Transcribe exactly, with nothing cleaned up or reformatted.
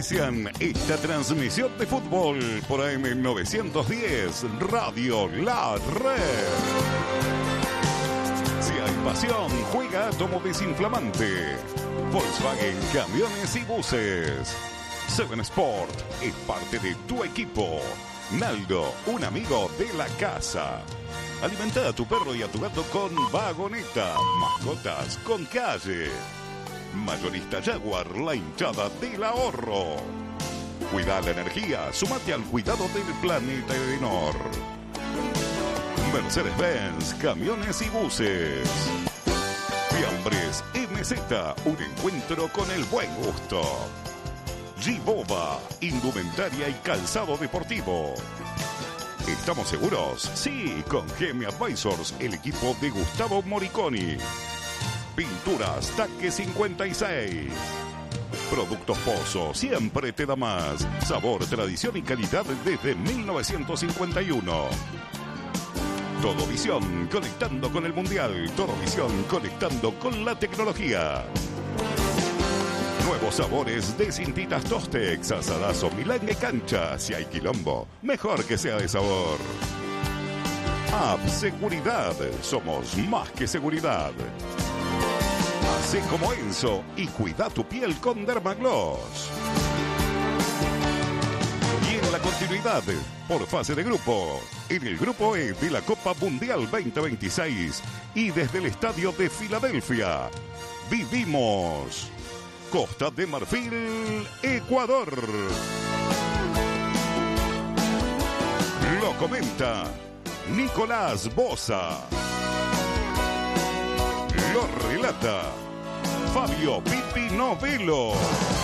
auspician esta transmisión de fútbol por A M novecientos diez Radio La Red. Si hay pasión, juega Átomo Desinflamante. Volkswagen Camiones y Buses. Seven Sport es parte de tu equipo. Naldo, un amigo de la casa. Alimenta a tu perro y a tu gato con Vagoneta. Mascotas con Calle. Mayorista Jaguar, la hinchada del ahorro. Cuida la energía, sumate al cuidado del planeta Edenor. Mercedes-Benz, Camiones y Buses. Fiambres M Z, un encuentro con el buen gusto. G-Boba, indumentaria y calzado deportivo. ¿Estamos seguros? Sí, con G M Advisors, el equipo de Gustavo Moriconi. Pinturas Taque cincuenta y seis. Productos Pozo, siempre te da más. Sabor, tradición y calidad desde mil novecientos cincuenta y uno. Todovisión, conectando con el Mundial. Todovisión, conectando con la tecnología. Nuevos sabores de cintitas Tostex, asadazo, Milán de cancha. Si hay quilombo, mejor que sea de sabor. App Seguridad, somos más que seguridad. Hacé como Enzo y cuida tu piel con Dermagloss. Y en la continuidad, por fase de grupo, en el grupo E de la Copa Mundial veinte veintiséis y desde el Estadio de Filadelfia, vivimos Costa de Marfil, Ecuador. Lo comenta Nicolás Boza. Lo relata Fabio Pipi Novelo.